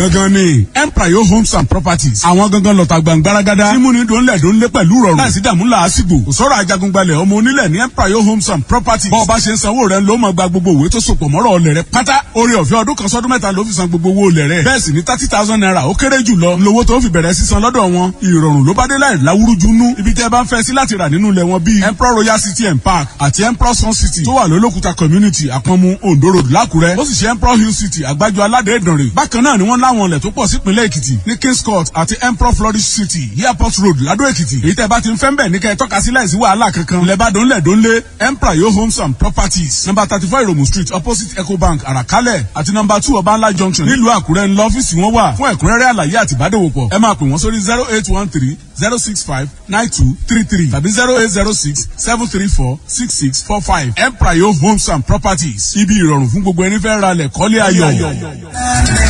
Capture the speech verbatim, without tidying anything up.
gangan ni Emprayo Homes and Properties. Àwọn gangan lọ́ta gbàngbáragádá. Mímúni dòńlẹ̀ dòńlé pẹ̀lú rọrùn. Láìsí dààmú làásìgbò. Òṣòro ajagungbalẹ̀ ọmọ onílẹ̀ ní Emprayo Homes and Properties. Bọ́ọ̀ bá ṣe ń sanwó rẹ̀ ló máa gba gbogbo òwe tó sopọ̀ mọ́rọ̀ ọlẹ̀ rẹ̀ pátá. Orí ọ̀fẹ́ ọdún kan sọ́dún mẹ́ta ló fi san gbogbo owó olẹ̀ rẹ̀. Bẹ́ẹ̀ sì ni thirty thousand naira ó kéré jù lọ. Lówó tó fi bẹ̀rẹ̀ sísan lọ́dọ̀ wọn. Ìrọ̀rùn ló bá dé láì láwúrújú nú. Ibi tẹ́ bá ń fẹ́ sí láti rà nínú ilẹ̀ wọn bíi Emperor Royal City and Park àti Emperor Sun City tó wà lólókùta community Àpọ̀nmu Ondo Road Lákùrẹ́. Ó sì ṣe Emperor Hill City Àgbájọ Aládé Ìdànrè. Bákan náà ni wọ́n láwọn ilẹ̀ tó pọ̀ sípínlẹ̀ Èkìtì ní Kings Court àti Emperor Flourish City Airport Road Ládó Èkìtì. Èyí tẹ́ bá ti ń fẹ́ ń bẹ̀ ní kẹ́ ẹ tọ́ka sí láìsí wàhálà kankan. Ilẹ̀ bá dónlẹ̀ dónlé Emprayo Homes and Properties. Number thirty-four Ìròmù Street opposite Ecobank Àràkálẹ̀ àti number two Ọbànlá Junction nílùú Àkúrẹ́ ńlọ ọ́fíìsì wọn wà. Fún ẹ̀kúnrẹ́rẹ́ àlàyé àti ìbádòwòpọ̀ ẹ máa pè wọ́n sórí zero eight one three zero six five nine two three three tàbí zero eight zero six seven three four six six four five. Emprayo Homes and Properties. Ibi ìrọ̀rùn fún gbogbo ẹni fẹ́ ra lẹ̀ kọ́lé ayọ̀.